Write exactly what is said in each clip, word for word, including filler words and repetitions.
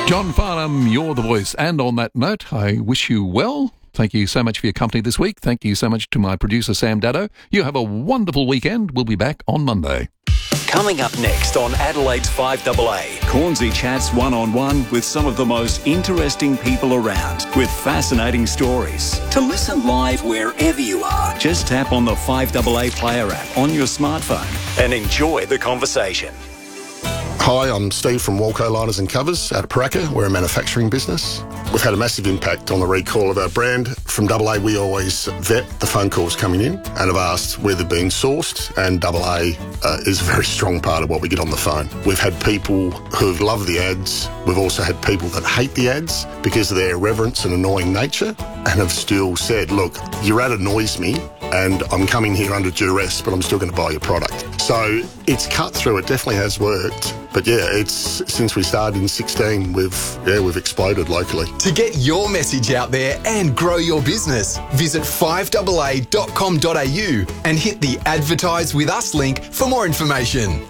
John Farnham, you're the voice. And on that note, I wish you well. Thank you so much for your company this week. Thank you so much to my producer, Sam Daddo. You have a wonderful weekend. We'll be back on Monday. Coming up next on Adelaide's five A A, Cornsey chats one-on-one with some of the most interesting people around with fascinating stories. To listen live wherever you are, just tap on the five A A Player app on your smartphone and enjoy the conversation. Hi, I'm Steve from Walco Liners and Covers out of Paraka. We're a manufacturing business. We've had a massive impact on the recall of our brand. From A A, we always vet the phone calls coming in and have asked where they're being sourced, and A A uh, is a very strong part of what we get on the phone. We've had people who've loved the ads. We've also had people that hate the ads because of their irreverence and annoying nature and have still said, look, your ad annoys me and I'm coming here under duress, but I'm still going to buy your product. So it's cut through. It definitely has worked. But yeah, it's since we started in sixteen, we've yeah we've exploded locally. To get your message out there and grow your business, visit five A A dot com dot a u and hit the Advertise with Us link for more information.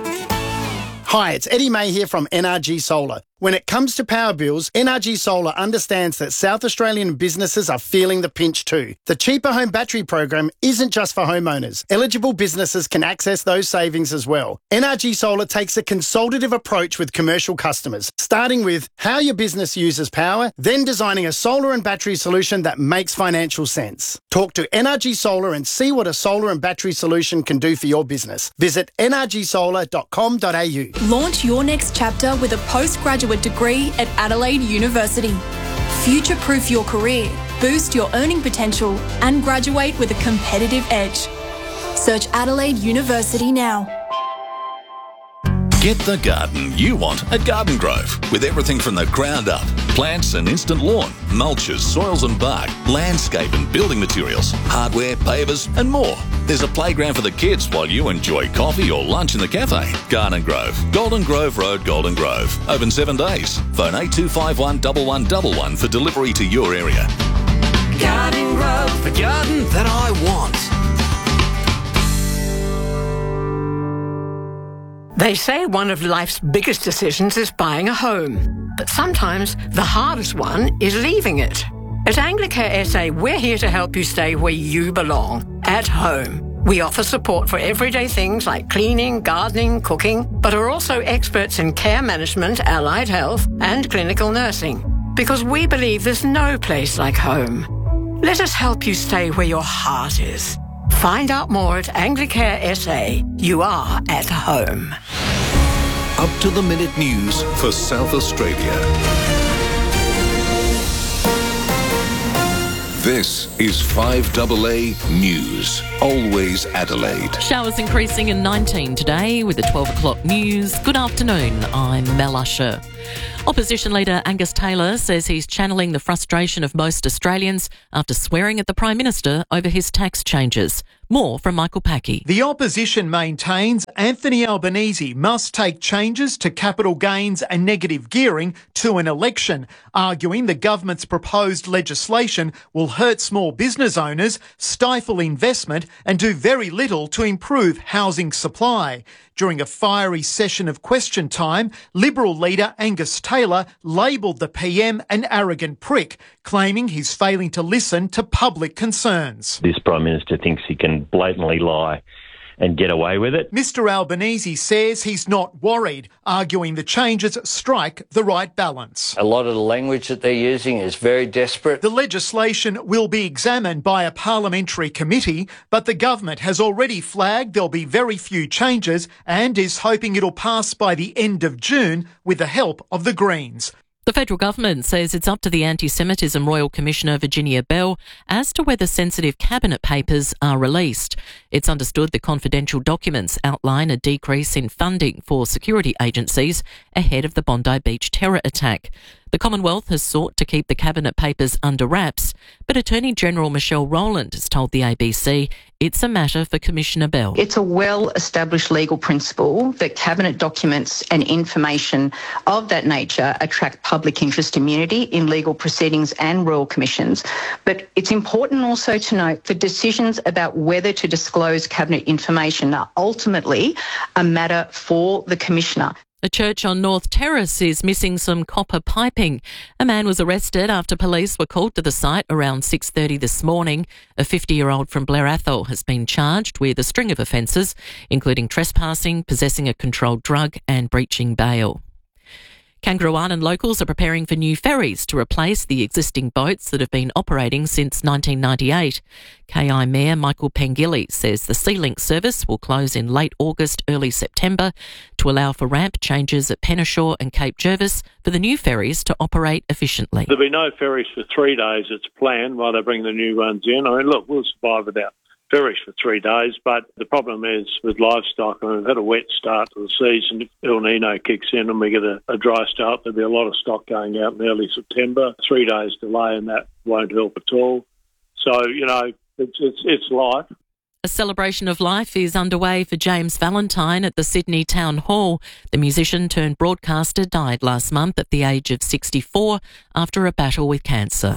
Hi, it's Eddie May here from N R G Solar. When it comes to power bills, N R G Solar understands that South Australian businesses are feeling the pinch too. The Cheaper Home Battery program isn't just for homeowners. Eligible businesses can access those savings as well. N R G Solar takes a consultative approach with commercial customers, starting with how your business uses power, then designing a solar and battery solution that makes financial sense. Talk to N R G Solar and see what a solar and battery solution can do for your business. Visit n r g solar dot com dot a u. Launch your next chapter with a postgraduate degree at Adelaide University. Future-proof your career, boost your earning potential and graduate with a competitive edge. Search Adelaide University now. Get the garden you want at Garden Grove, with everything from the ground up. Plants and instant lawn, mulches, soils and bark, landscape and building materials, hardware, pavers and more. There's a playground for the kids while you enjoy coffee or lunch in the cafe. Garden Grove, Golden Grove Road, Golden Grove. Open seven days. Phone eight two five one one one one one for delivery to your area. Garden Grove, the garden that I want. They say one of life's biggest decisions is buying a home, but sometimes the hardest one is leaving it. At Anglicare S A, we're here to help you stay where you belong, at home. We offer support for everyday things like cleaning, gardening, cooking, but are also experts in care management, allied health, and clinical nursing, because we believe there's no place like home. Let us help you stay where your heart is. Find out more at Anglicare S A. You are at home. Up to the minute news for South Australia. This is five A A News. Always Adelaide. Showers increasing in nineteen today with the twelve o'clock news. Good afternoon, I'm Mel Usher. Opposition leader Angus Taylor says he's channeling the frustration of most Australians after swearing at the Prime Minister over his tax changes. More from Michael Packey. The opposition maintains Anthony Albanese must take changes to capital gains and negative gearing to an election, arguing the government's proposed legislation will hurt small business owners, stifle investment and do very little to improve housing supply. During a fiery session of question time, Liberal leader Angus Taylor labelled the P M an arrogant prick, claiming he's failing to listen to public concerns. This Prime Minister thinks he can blatantly lie and get away with it. Mister Albanese says he's not worried, arguing the changes strike the right balance. A lot of the language that they're using is very desperate. The legislation will be examined by a parliamentary committee, but the government has already flagged there'll be very few changes and is hoping it'll pass by the end of June with the help of the Greens. The federal government says it's up to the Anti-Semitism Royal Commissioner Virginia Bell as to whether sensitive cabinet papers are released. It's understood the confidential documents outline a decrease in funding for security agencies ahead of the Bondi Beach terror attack. The Commonwealth has sought to keep the cabinet papers under wraps, but Attorney General Michelle Rowland has told the A B C it's a matter for Commissioner Bell. It's a well-established legal principle that cabinet documents and information of that nature attract public interest immunity in legal proceedings and royal commissions. But it's important also to note that decisions about whether to disclose cabinet information are ultimately a matter for the Commissioner. A church on North Terrace is missing some copper piping. A man was arrested after police were called to the site around six thirty this morning. A fifty-year-old from Blair Athol has been charged with a string of offences, including trespassing, possessing a controlled drug and breaching bail. Kangaroo Island locals are preparing for new ferries to replace the existing boats that have been operating since nineteen ninety-eight. K I Mayor Michael Pengilly says the Sealink service will close in late August, early September to allow for ramp changes at Penneshaw and Cape Jervis for the new ferries to operate efficiently. There'll be no ferries for three days, it's planned, while they bring the new ones in. I mean, look, we'll survive without ferries for three days, but the problem is with livestock, I mean, we've had a wet start to the season. If El Nino kicks in and we get a, a dry start, there'll be a lot of stock going out in early September. Three days delay and that won't help at all. So, you know, it's it's, it's life. A celebration of life is underway for James Valentine at the Sydney Town Hall. The musician turned broadcaster died last month at the age of sixty-four after a battle with cancer.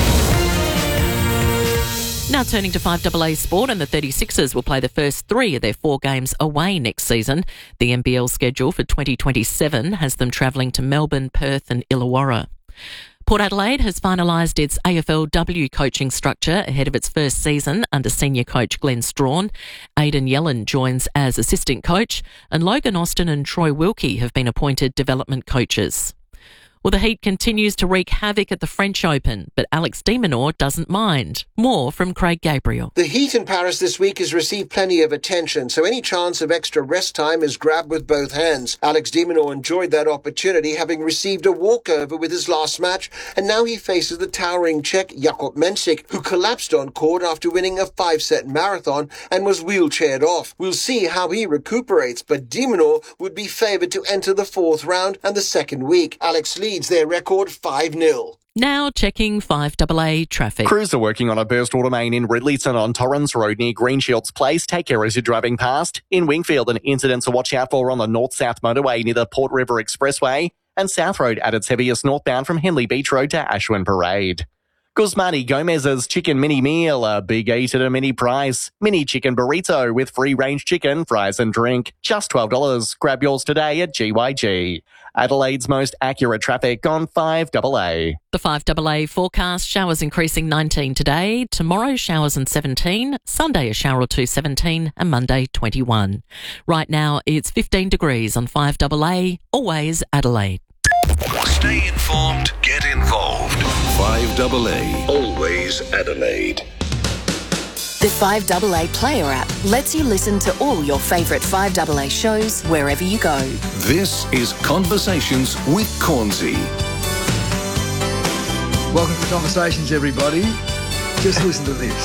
Now turning to five A A sport, and the thirty-sixers will play the first three of their four games away next season. The N B L schedule for twenty twenty-seven has them travelling to Melbourne, Perth and Illawarra. Port Adelaide has finalised its A F L W coaching structure ahead of its first season under senior coach Glenn Strawn. Aidan Yellen joins as assistant coach, and Logan Austin and Troy Wilkie have been appointed development coaches. Well, the heat continues to wreak havoc at the French Open, but Alex de Minaur doesn't mind. More from Craig Gabriel. The heat in Paris this week has received plenty of attention, so any chance of extra rest time is grabbed with both hands. Alex de Minaur enjoyed that opportunity, having received a walkover with his last match, and now he faces the towering Czech Jakub Mensik, who collapsed on court after winning a five-set marathon and was wheelchaired off. We'll see how he recuperates, but de Minaur would be favoured to enter the fourth round and the second week. Alex leads their record five nil. Now checking five A A traffic. Crews are working on a burst water main in Ridleyton on Torrens Road near Greenshields Place. Take care as you're driving past. In Wingfield, an incident to watch out for on the north-south motorway near the Port River Expressway. And South Road at its heaviest northbound from Henley Beach Road to Ashwin Parade. Guzmani Gomez's Chicken Mini Meal, a big eat at a mini price. Mini chicken burrito with free-range chicken, fries and drink. Just twelve dollars. Grab yours today at G Y G. Adelaide's most accurate traffic on five A A. The five A A forecast, showers increasing nineteen today. Tomorrow, showers and seventeen. Sunday, a shower or two, seventeen. And Monday, twenty-one. Right now, it's fifteen degrees on five A A. Always Adelaide. Stay informed, get involved. five A A. Always Adelaide. The five A A Player app lets you listen to all your favourite five A A shows wherever you go. This is Conversations with Cornsey. Welcome to Conversations, everybody. Just listen to this.